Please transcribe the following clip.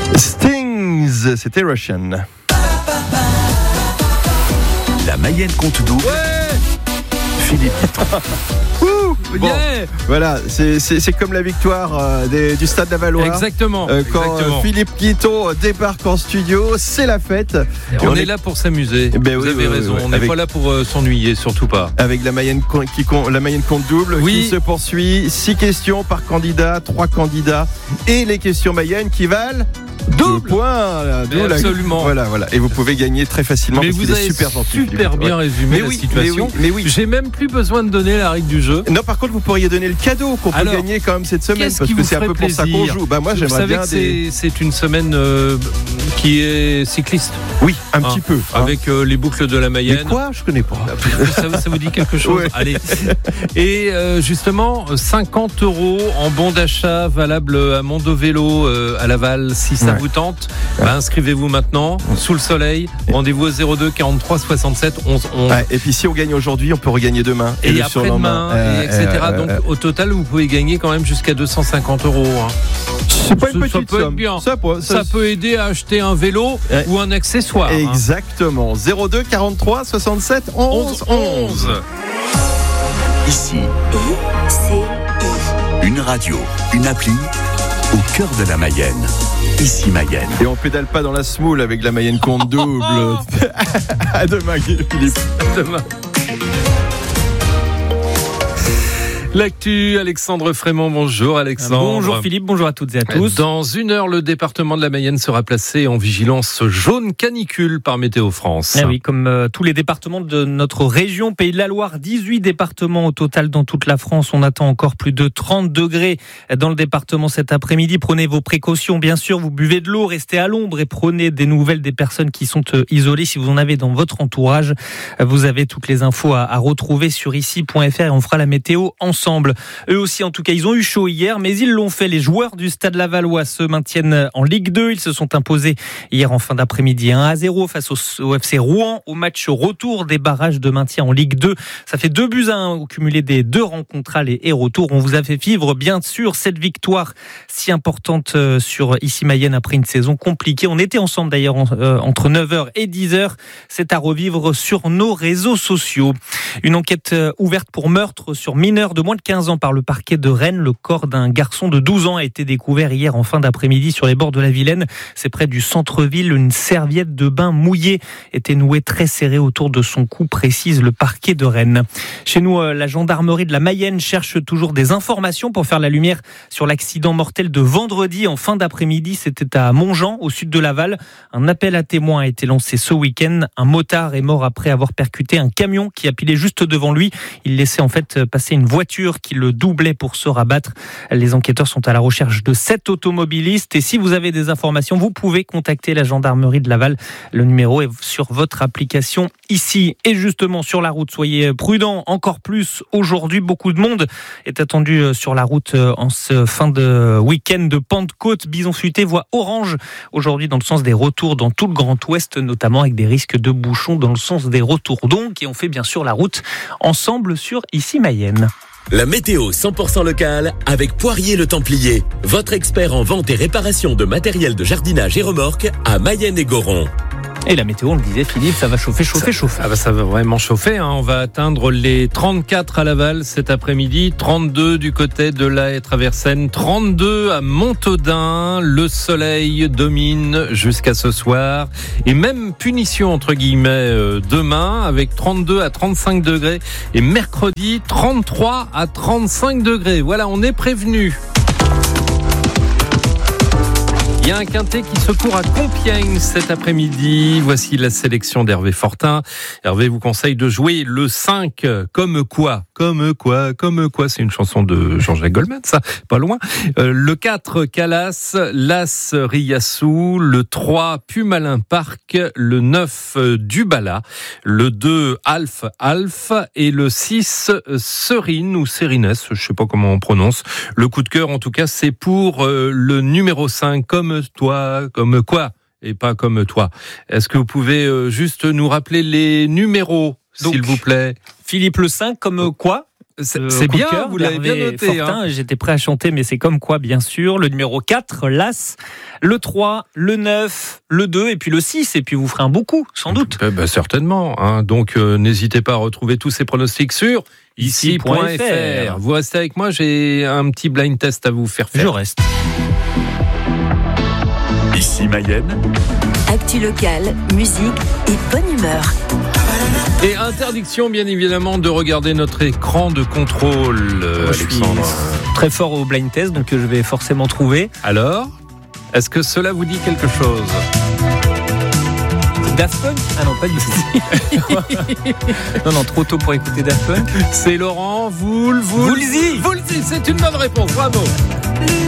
Stings, c'était Russian. La Mayenne compte double. Philippe Guitton. Bon, voilà, c'est comme la victoire du Stade Lavallois. Exactement. Quand Philippe Guitton débarque en studio, c'est la fête. Et on est là pour s'amuser. Vous avez raison. On n'est pas là pour s'ennuyer, surtout pas. Avec la Mayenne compte double qui se poursuit. 6 questions par candidat, 3 candidats. Et les questions Mayenne qui valent 2 points. Absolument. Voilà. Et vous pouvez gagner très facilement. Mais vous avez super bien résumé la situation. Mais oui. J'ai même plus besoin de donner la règle du jeu. Non, par contre, vous pourriez donner le cadeau qu'on peut gagner quand même cette semaine, parce que c'est un peu pour ça qu'on joue. Moi, j'aimerais bien. Vous savez que c'est une semaine qui est cycliste. Oui, un petit peu. Avec les boucles de la Mayenne. Mais quoi ? Je connais pas. Ça vous dit quelque chose ? Ouais. Allez. Et justement, 50 € en bon d'achat valable à Mondovelo à Laval, si ça vous tente. Inscrivez-vous maintenant, sous le soleil. Rendez-vous au 02 43 67 11 11. Et puis si on gagne aujourd'hui, on peut regagner demain. Et après-demain, etc. Donc au total, vous pouvez gagner quand même jusqu'à 250 €. C'est pas une petite ça peut somme. Être bien. Ça peut aider à acheter un vélo ou un accessoire. Exactement. 02 43 67 11 11. Ici, une radio, une appli au cœur de la Mayenne. Ici Mayenne. Et on pédale pas dans la semoule avec la Mayenne compte double. À demain, Philippe. À demain. L'actu, Alexandre Frémont. Bonjour Alexandre. Bonjour Philippe, bonjour à toutes et à tous. Dans 1 heure, le département de la Mayenne sera placé en vigilance jaune canicule par Météo France. Oui, comme tous les départements de notre région, Pays de la Loire, 18 départements au total dans toute la France. On attend encore plus de 30 degrés dans le département cet après-midi. Prenez vos précautions, bien sûr, vous buvez de l'eau, restez à l'ombre et prenez des nouvelles des personnes qui sont isolées. Si vous en avez dans votre entourage, vous avez toutes les infos à retrouver sur ici.fr et on fera la météo ensemble. Eux aussi, en tout cas, ils ont eu chaud hier, mais ils l'ont fait. Les joueurs du Stade Lavallois se maintiennent en Ligue 2. Ils se sont imposés hier en fin d'après-midi 1-0 face au FC Rouen au match retour des barrages de maintien en Ligue 2. Ça fait 2-1 au cumulé des 2 rencontres aller et retour. On vous a fait vivre, bien sûr, cette victoire si importante sur Ici Mayenne après une saison compliquée. On était ensemble d'ailleurs entre 9h et 10h. C'est à revivre sur nos réseaux sociaux. Une enquête ouverte pour meurtre sur mineur de moins de 15 ans par le parquet de Rennes. Le corps d'un garçon de 12 ans a été découvert hier en fin d'après-midi sur les bords de la Vilaine. C'est près du centre-ville. Une serviette de bain mouillée était nouée très serrée autour de son cou, précise le parquet de Rennes. Chez nous, la gendarmerie de la Mayenne cherche toujours des informations pour faire la lumière sur l'accident mortel de vendredi en fin d'après-midi. C'était à Montjean, au sud de Laval. Un appel à témoins a été lancé ce week-end. Un motard est mort après avoir percuté un camion qui a pilé juste devant lui. Il laissait en fait passer une voiture qui le doublait pour se rabattre. Les enquêteurs sont à la recherche de 7 automobilistes et si vous avez des informations, vous pouvez contacter la gendarmerie de Laval. Le numéro est sur votre application ici. Et justement, sur la route, soyez prudents encore plus aujourd'hui. Beaucoup de monde est attendu sur la route en ce fin de week-end de Pentecôte. Bison futé voie orange aujourd'hui dans le sens des retours dans tout le Grand Ouest, notamment avec des risques de bouchons dans le sens des retours donc. Et on fait bien sûr la route ensemble sur Ici Mayenne. La météo 100% locale avec Poirier le Templier, votre expert en vente et réparation de matériel de jardinage et remorques à Mayenne et Goron. Et la météo, on le disait Philippe, ça va chauffer. Ça va vraiment chauffer. On va atteindre les 34 à Laval cet après-midi, 32 du côté de la Haye-Traversaine, 32 à Montaudin. Le soleil domine jusqu'à ce soir. Et même punition entre guillemets demain avec 32 à 35 degrés. Et mercredi, 33 à 35 degrés. Voilà, on est prévenu. Il y a un quintet qui se court à Compiègne cet après-midi. Voici la sélection d'Hervé Fortin. Hervé vous conseille de jouer le 5, comme quoi, c'est une chanson de Jean-Jacques Goldman, ça, pas loin. Le 4, Calas, l'As, Riyassou, le 3, Pumalin Park, le 9, Dubala, le 2, Alf, et le 6, Serine ou Serines, je sais pas comment on prononce. Le coup de cœur, en tout cas, c'est pour le numéro 5, comme quoi, et pas comme toi. Est-ce que vous pouvez juste nous rappeler les numéros, s'il vous plaît ? Philippe le 5, comme quoi ? C'est bien, cœur, vous l'avez bien noté. Fortin, j'étais prêt à chanter, mais c'est comme quoi, bien sûr. Le numéro 4, l'As, le 3, le 9, le 2 et puis le 6. Et puis vous ferez un beau coup, sans doute. Certainement. Donc n'hésitez pas à retrouver tous ces pronostics sur ici.fr. Vous restez avec moi, j'ai un petit blind test à vous faire. Je reste. Ici Mayenne. Actu locale, musique et bonne humeur. Et interdiction, bien évidemment, de regarder notre écran de contrôle, Alexandre. Je suis très fort au blind test, donc je vais forcément trouver. Alors, est-ce que cela vous dit quelque chose ? Daft Punk ? Ah non, pas du tout. non, trop tôt pour écouter Daft Punk. C'est Laurent Voulzy. C'est une bonne réponse, bravo.